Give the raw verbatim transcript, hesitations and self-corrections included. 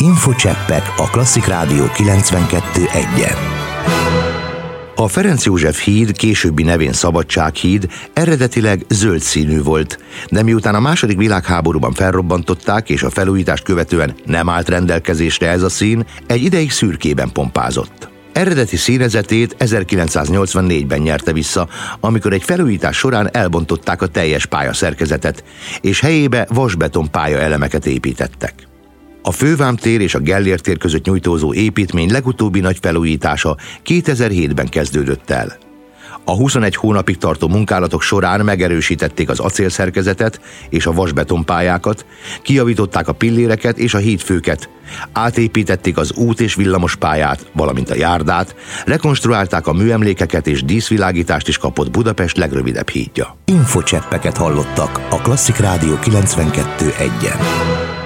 Infocseppek a Klasszik Rádió kilencvenkettő egyen. A Ferenc József híd, későbbi nevén Szabadsághíd eredetileg zöld színű volt, de miután a második világháborúban felrobbantották és a felújítást követően nem állt rendelkezésre ez a szín, egy ideig szürkében pompázott. Eredeti színezetét ezerkilencszáznyolcvannégyben nyerte vissza, amikor egy felújítás során elbontották a teljes pályaszerkezetet, és helyébe vasbeton pályaelemeket építettek. A Fővámtér és a Gellért tér között nyújtózó építmény legutóbbi nagy felújítása kétezer-hétben kezdődött el. A huszonegy hónapig tartó munkálatok során megerősítették az acélszerkezetet és a vasbetonpályákat, kijavították a pilléreket és a hídfőket, átépítették az út- és villamospályát, valamint a járdát, rekonstruálták a műemlékeket és díszvilágítást is kapott Budapest legrövidebb hídja. Infocseppeket hallottak a Klasszik Rádió kilencvenkettő egyen.